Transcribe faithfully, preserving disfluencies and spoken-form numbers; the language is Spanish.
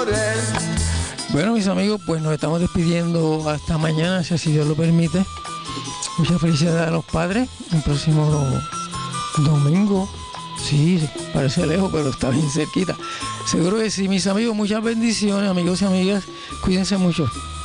Bueno, mis amigos, pues nos estamos despidiendo hasta mañana, si así Dios lo permite. Muchas felicidades a los padres. El próximo do- domingo. Sí, parece lejos, pero está bien cerquita. Seguro que sí, mis amigos. Muchas bendiciones, amigos y amigas. Cuídense mucho.